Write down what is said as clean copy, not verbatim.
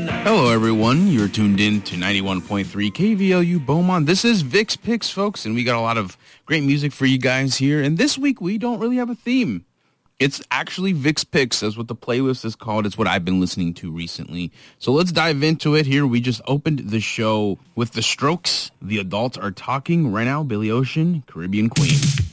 Hello, everyone. You're tuned in to 91.3 KVLU Beaumont. This is Vix Picks, folks, and we got a lot of great music for you guys here. And this week, we don't really have a theme. It's actually Vix Picks, as what the playlist is called. It's what I've been listening to recently. So let's dive into it here. We just opened the show with The Strokes. The Adults Are Talking. Right now, Billy Ocean, Caribbean Queen.